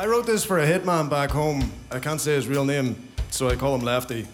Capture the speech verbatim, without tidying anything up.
I wrote this for a hitman back home. I can't say his real name, so I call him Lefty.